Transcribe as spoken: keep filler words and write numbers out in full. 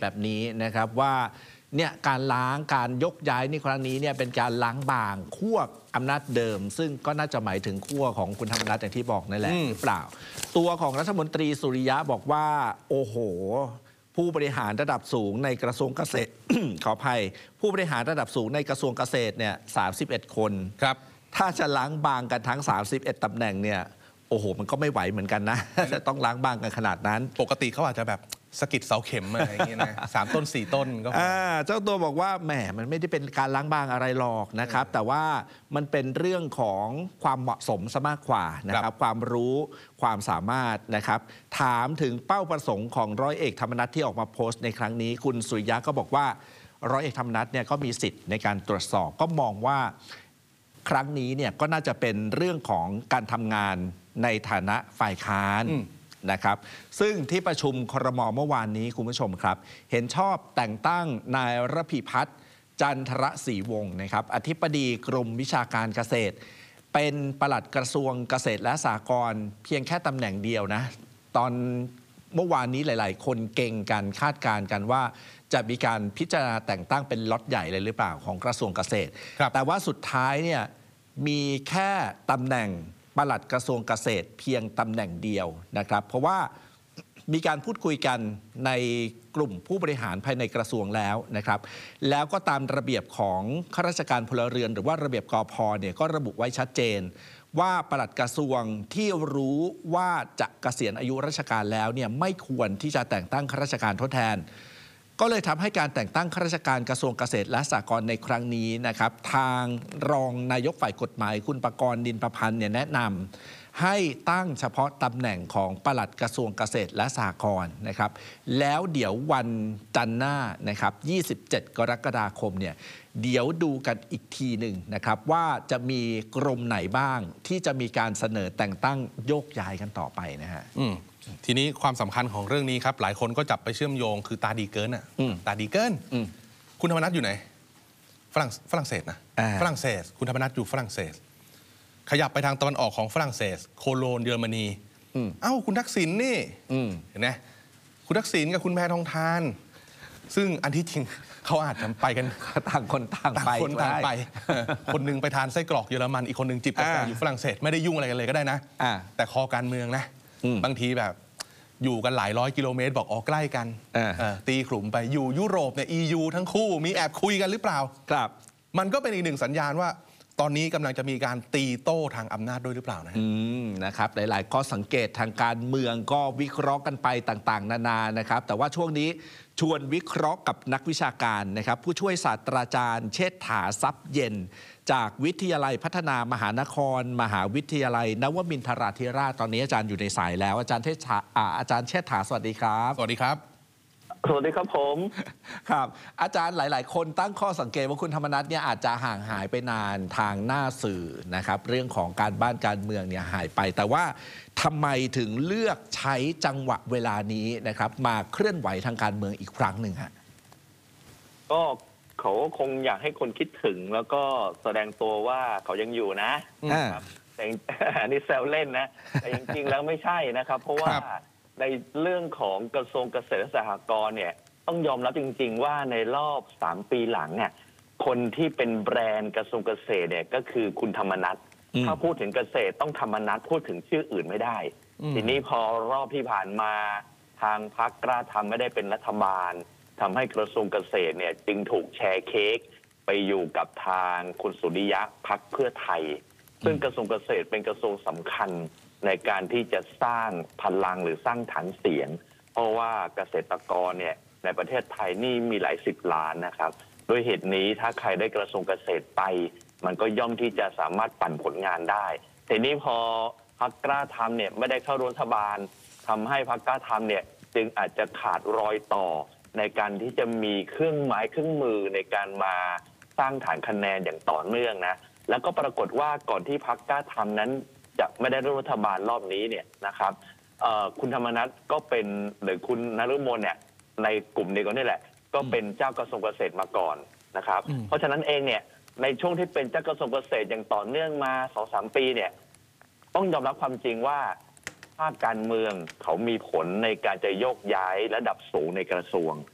แบบนี้นะครับว่าเนี่ยการล้างการยกย้ายในครั้งนี้เนี่ยเป็นการล้างบางขั้วอำนาจเดิมซึ่งก็น่าจะหมายถึงขั้วของคุณธรรมนัสอย่างที่บอกนั่นแหละหรือเปล่าตัวของรัฐมนตรีสุริยะบอกว่าโอ้โหผู้บริหารระดับสูงในกระทรวงเกษตร ขออภัยผู้บริหารระดับสูงในกระทรวงเกษตรเนี่ยสามสิบเอ็ดคนครับถ้าจะล้างบางกันทั้งสามสิบเอ็ดตำแหน่งเนี่ยโอ้โหมันก็ไม่ไหวเหมือนกันนะจะต้องล้างบางกันขนาดนั้นปกติเขาอาจจะแบบสกิดเสาเข็มอะไรอย่างเงี้ยนะสามต้นสี่ต้นก็เจ้าตัวบอกว่าแหมมันไม่ได้เป็นการล้างบางอะไรหรอกนะครับแต่ว่ามันเป็นเรื่องของความเหมาะสมซะมากกว่านะครับความรู้ความสามารถนะครับถามถึงเป้าประสงค์ของร้อยเอกธรรมนัสที่ออกมาโพสต์ในครั้งนี้คุณสุริยะก็บอกว่าร้อยเอกธรรมนัสเนี่ยก็มีสิทธิ์ในการตรวจสอบก็มองว่าครั้งนี้เนี่ยก็น่าจะเป็นเรื่องของการทำงานในฐานะฝ่ายค้านนะครับซึ่งที่ประชุมครม.เมื่อวานนี้คุณผู้ชมครับเห็นชอบแต่งตั้งนายระพีพัฒน์จันทรศรีวงศ์นะครับอธิบดีกรมวิชาการเกษตรเป็นปลัดกระทรวงเกษตรและสหกรณ์เพียงแค่ตำแหน่งเดียวนะตอนเมื่อวานนี้หลายๆคนเก่งกันคาดการณ์กันว่าจะมีการพิจารณาแต่งตั้งเป็นล็อตใหญ่เลยหรือเปล่าของกระทรวงเกษตรแต่ว่าสุดท้ายเนี่ยมีแค่ตำแหน่งปลัดกระทรวงเกษตรเพียงตำแหน่งเดียวนะครับเพราะว่ามีการพูดคุยกันในกลุ่มผู้บริหารภายในกระทรวงแล้วนะครับแล้วก็ตามระเบียบของข้าราชการพลเรือนหรือว่าระเบียบกพ.เนี่ยก็ระบุไว้ชัดเจนว่าปลัดกระทรวงที่รู้ว่าจะเกษียณอายุราชการแล้วเนี่ยไม่ควรที่จะแต่งตั้งข้าราชการทดแทนก็เลยทำให้การแต่งตั้งข้าราชการกระทรวงเกษตรและสหกรณ์ในครั้งนี้นะครับทางรองนายกฝ่ายกฎหมายคุณประกรณ์นินประพันธ์เนี่ยแนะนำให้ตั้งเฉพาะตำแหน่งของปลัดกระทรวงเกษตรและสหกรณ์นะครับแล้วเดี๋ยววันจันทร์หน้านะครับยี่สิบเจ็ดกรกฎาคมเนี่ยเดี๋ยวดูกันอีกทีหนึ่งนะครับว่าจะมีกรมไหนบ้างที่จะมีการเสนอแต่งตั้งโยกย้ายกันต่อไปนะฮะทีนี้ความสำคัญของเรื่องนี้ครับหลายคนก็จับไปเชื่อมโยงคือตาดีเกินอ่ะตาดีเกินคุณธรรมนัสอยู่ไหนฝรั่งฝรั่งเศสนะฝรั่งเศสคุณธรรมนัสอยู่ฝรั่งเศสขยับไปทางตะวันออกของฝรั่งเศสโคโลนเยอรมนีเอ้าคุณทักษิณนี่เห็นไหมคุณทักษิณกับคุณแพทองธารซึ่งอันที่จริงเขาอาจจะไปกันต่างคนต่างไปคนต่างไปคนนึงไปทานไส้กรอกเยอรมันอีกคนนึงจิบกาแฟอยู่ฝรั่งเศสไม่ได้ยุ่งอะไรกันเลยก็ได้นะแต่คอการเมืองนะบางทีแบบอยู่กันหลายร้อยกิโลเมตรบอกออกใกล้กันตีขลุ่มไปอยู่ยุโรปเนี่ย อี ยู ทั้งคู่มีแอบคุยกันหรือเปล่าครับมันก็เป็นอีกหนึ่งสัญญาณว่าตอนนี้กำลังจะมีการตีโต้ทางอำนาจด้วยหรือเปล่านะนะครับหลายๆข้อสังเกตทางการเมืองก็วิเคราะห์กันไปต่างๆนานานะครับแต่ว่าช่วงนี้ชวนวิเคราะห์กับนักวิชาการนะครับผู้ช่วยศาสตราจารย์เชษฐาทรัพย์เย็นจากวิทยาลัยพัฒนามหานครมหาวิทยาลัยนวมินทราธิราชตอนนี้อาจารย์อยู่ในสายแล้วอาจารย์เชษฐาอาจารย์เชษฐาสวัสดีครับสวัสดีครับสวัสดีครับผมครับอาจารย์หลายๆคนตั้งข้อสังเกตว่าคุณธรรมนัสเนี่ยอาจจะห่างหายไปนานทางหน้าสื่อนะครับเรื่องของการบ้านการเมืองเนี่ยหายไปแต่ว่าทำไมถึงเลือกใช้จังหวะเวลานี้นะครับมาเคลื่อนไหวทางการเมืองอีกครั้งหนึ่งฮะก็เขาคงอยากให้คนคิดถึงแล้วก็แสดงตัวว่าเขายังอยู่นะครับแต่อันนี้แซวเล่นนะแต่จริงๆแล้วไม่ใช่นะครับเพราะว่าในเรื่องของกระทรวงเกษตรและสหกรณ์เนี่ยต้องยอมรับจริงๆว่าในรอบสามปีหลังเนี่ยคนที่เป็นแบรนด์กระทรวงเกษตรเนี่ยก็คือคุณธรรมนัสถ้าพูดถึงเกษตรต้องธรรมนัสพูดถึงชื่ออื่นไม่ได้ทีนี้พอรอบที่ผ่านมาทางพรรคกล้าทำไม่ได้เป็นรัฐบาลทำให้กระทรวงเกษตรเนี่ยจึงถูกแชร์เค้กไปอยู่กับทางคุณสุริยะพรรคเพื่อไทยซึ่งกระทรวงเกษตรเป็นกระทรวงสำคัญในการที่จะสร้างพลังหรือสร้างฐานเสียงเพราะว่าเกษตรกรเนี่ยในประเทศไทยนี่มีหลายสิบล้านนะครับโดยเหตุนี้ถ้าใครได้กระทรวงเกษตรไปมันก็ย่อมที่จะสามารถปั่นผลงานได้แต่นี้พอพรรคกล้าทำเนี่ยไม่ได้เข้ารัฐบาลทำให้พรรคกล้าทำเนี่ยจึงอาจจะขาดรอยต่อในการที่จะมีเครื่องไม้เครื่องมือในการมาสร้างฐานคะแนนอย่างต่อเนื่องนะแล้วก็ปรากฏว่าก่อนที่พรรคกล้าทำนั้นจะไม่ได้รัฐบาลรอบนี้เนี่ยนะครับคุณธรรมนัสก็เป็นหรือคุณนฤมลเนี่ยในกลุ่มนี้ก็นี่แหละก็เป็นเจ้ากระทรวงเกษตรมาก่อนนะครับเพราะฉะนั้นเองเนี่ยในช่วงที่เป็นเจ้ากระทรวงเกษตรอย่างต่อเนื่องมา สองถึงสาม ปีเนี่ยต้องยอมรับความจริงว่าภาคการเมืองเขามีผลในการจะโยกย้ายระดับสูงในกระทรวง